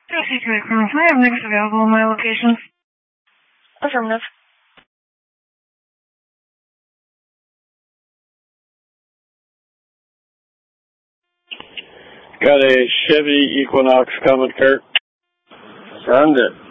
362 Acorn. I have next available in my location. Affirmative. Got a Chevy Equinox coming, Kurt. Send it.